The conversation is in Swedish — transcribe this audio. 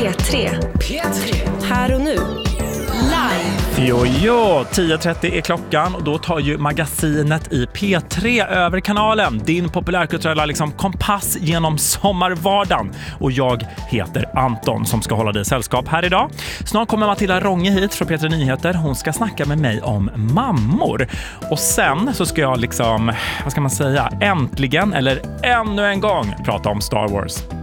P3. Här och nu. Live. Jo, 10.30 är klockan och då tar ju magasinet i P3 över kanalen. Din populärkulturella kompass genom sommarvardagen. Och jag heter Anton som ska hålla dig sällskap här idag. Snart kommer Matilda Ronge hit från P3 Nyheter. Hon ska snacka med mig om mammor. Och sen så ska jag äntligen eller ännu en gång prata om Star Wars.